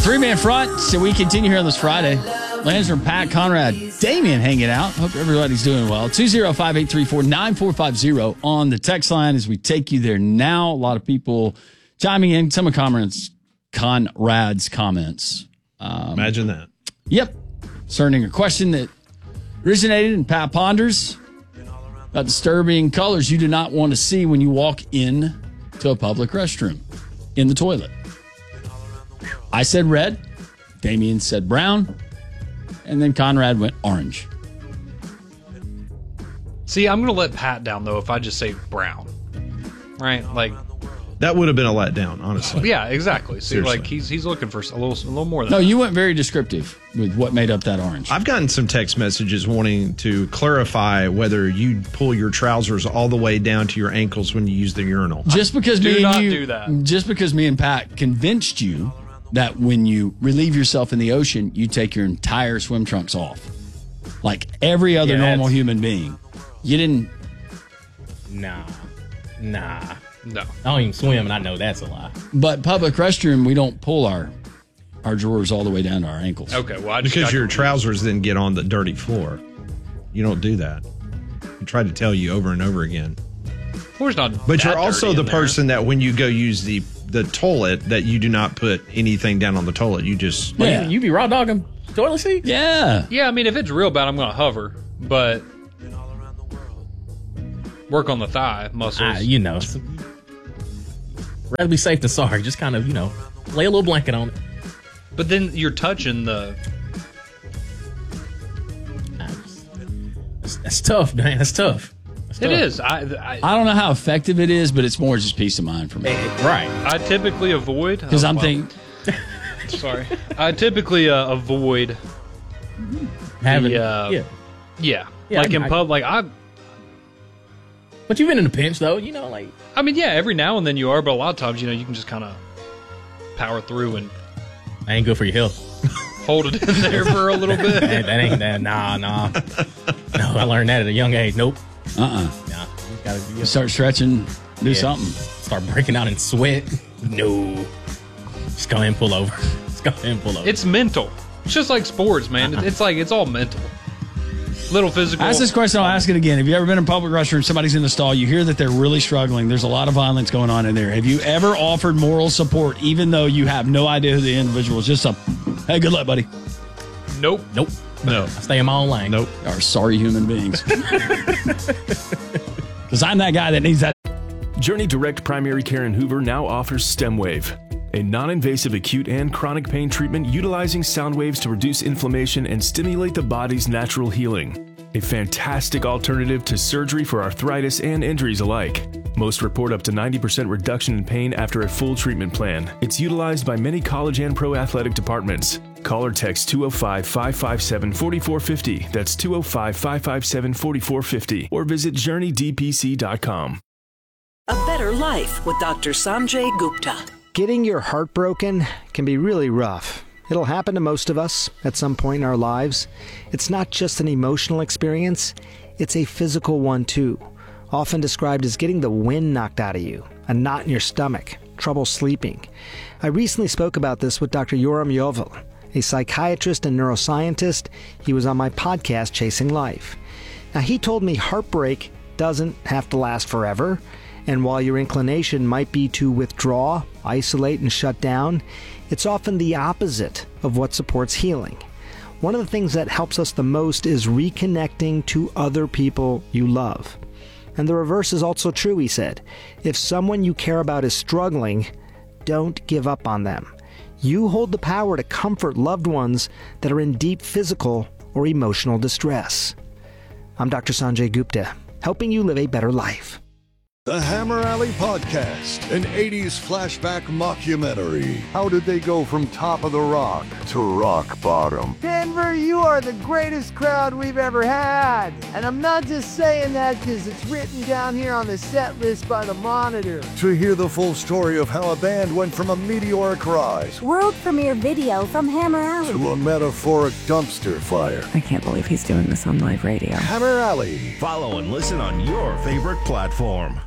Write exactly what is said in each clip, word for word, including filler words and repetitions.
Three-man front, so we continue here on this Friday. Landsman, Pat, Conrad, Damian hanging out. Hope everybody's doing well. two oh five, eight three four, nine four five oh on the text line as we take you there now. A lot of people chiming in. Some of comments, Conrad's comments. Um, Imagine that. Yep. Concerning a question that originated in Pat Ponders about disturbing colors you do not want to see when you walk in to a public restroom in the toilet. I said red. Damian said brown. And then Conrad went orange. See, I'm going to let Pat down, though, if I just say brown. Right? Like, that would have been a letdown, honestly. Yeah, exactly. See, Seriously. like, he's he's looking for a little, a little more than No, that. you went very descriptive with what made up that orange. I've gotten some text messages wanting to clarify whether you pull your trousers all the way down to your ankles when you use the urinal. Just because Do me not and you, do that. Just because me and Pat convinced you that when you relieve yourself in the ocean, you take your entire swim trunks off, like every other Yeah, normal that's- human being. You didn't. Nah. Nah. No. I don't even swim, and I know that's a lie. But public restroom, we don't pull our our drawers all the way down to our ankles. Okay, well, I just Because got your confused. trousers then get on the dirty floor. You don't do that. I tried to tell you over and over again. Floor's not But that you're also dirty the in there. person that when you go use the the toilet, that you do not put anything down on the toilet. You just Well, Yeah. you, you be raw dogging toilet seat? Yeah. Yeah, I mean, if it's real bad, I'm going to hover, but work on the thigh muscles. Ah, you know. s- Rather be safe than sorry. Just kind of, you know, lay a little blanket on it. But then you're touching the. Ah, That's, that's tough, man. That's tough. That's It tough. is. I, I I don't know how effective it is, but it's more just peace of mind for me. Right. I typically avoid Because oh, I'm well, thinking, Sorry, I typically uh, avoid. Having, The, uh, yeah. Yeah, Yeah, like I- in I- pub, like I. But you've been in a pinch, though. You know, like, I mean, yeah, every now and then you are, but a lot of times, you know, you can just kind of power through and that ain't good for your health. hold it in there for a little bit. that, that ain't that. Nah, nah. No, I learned that at a young age. Nope. uh-uh. Nah. You gotta you Start stretching, do Yeah. something. start breaking out in sweat. No. Just go ahead and pull over. Just go ahead and pull over. It's mental. It's just like sports, man. It's, it's like it's all mental. Little physical. Ask this question, I'll ask it again. Have you ever been in a public restroom, somebody's in the stall, you hear that they're really struggling, there's a lot of violence going on in there. Have you ever offered moral support, even though you have no idea who the individual is? Just a, hey, good luck, buddy. Nope. Nope. no, I stay in my own lane. nope. Are sorry human beings. Because I'm that guy that needs that. Journey Direct Primary Care in Hoover now offers StemWave, a non-invasive acute and chronic pain treatment utilizing sound waves to reduce inflammation and stimulate the body's natural healing. A fantastic alternative to surgery for arthritis and injuries alike. Most report up to ninety percent reduction in pain after a full treatment plan. It's utilized by many college and pro athletic departments. Call or text two oh five, five five seven, four four five oh. That's two oh five, five five seven, four four five oh. Or visit journey d p c dot com. A better life with Doctor Sanjay Gupta. Getting your heart broken can be really rough. It'll happen to most of us at some point in our lives. It's not just an emotional experience, it's a physical one too. Often described as getting the wind knocked out of you, a knot in your stomach, trouble sleeping. I recently spoke about this with Doctor Yoram Yovel, a psychiatrist and neuroscientist. He was on my podcast, Chasing Life. Now, he told me heartbreak doesn't have to last forever. And while your inclination might be to withdraw, isolate, and shut down, it's often the opposite of what supports healing. One of the things that helps us the most is reconnecting to other people you love. And the reverse is also true, he said. If someone you care about is struggling, don't give up on them. You hold the power to comfort loved ones that are in deep physical or emotional distress. I'm Doctor Sanjay Gupta, helping you live a better life. The Hammer Alley Podcast, an eighties flashback mockumentary. How did they go from top of the rock to rock bottom? Denver, you are the greatest crowd we've ever had. And I'm not just saying that because it's written down here on the set list by the Monitor. To hear the full story of how a band went from a meteoric rise World premiere video from Hammer Alley. to a metaphoric dumpster fire. I can't believe he's doing this on live radio. Hammer Alley. Follow and listen on your favorite platform.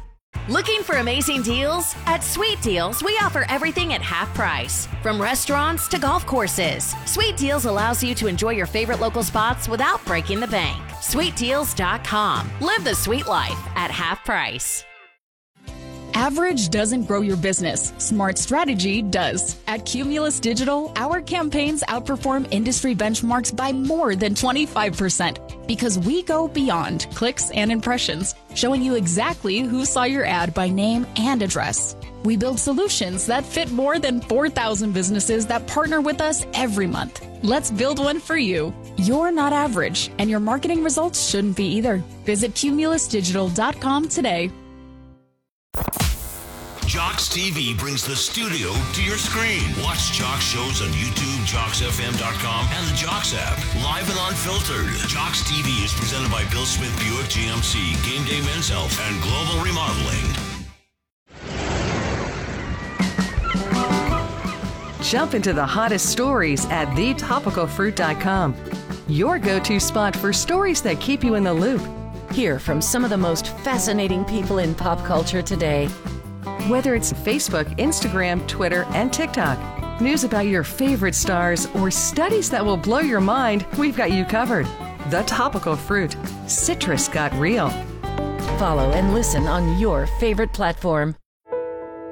Looking for amazing deals? At Sweet Deals, we offer everything at half price. From restaurants to golf courses, Sweet Deals allows you to enjoy your favorite local spots without breaking the bank. sweet deals dot com. Live the sweet life at half price. Average doesn't grow your business. Smart strategy does. At Cumulus Digital, our campaigns outperform industry benchmarks by more than twenty-five percent because we go beyond clicks and impressions, showing you exactly who saw your ad by name and address. We build solutions that fit more than four thousand businesses that partner with us every month. Let's build one for you. You're not average, and your marketing results shouldn't be either. Visit cumulus digital dot com today. Jocks T V brings the studio to your screen. Watch Jocks shows on YouTube, jocks f m dot com, and the Jocks app. Live and unfiltered. Jocks T V is presented by Bill Smith Buick G M C, Game Day Men's Health, and Global Remodeling. Jump into the hottest stories at the topical fruit dot com. Your go-to spot for stories that keep you in the loop. Hear from some of the most fascinating people in pop culture today. Whether it's Facebook, Instagram, Twitter, and TikTok, news about your favorite stars, or studies that will blow your mind, we've got you covered. The Topical Fruit. Citrus got real. Follow and listen on your favorite platform.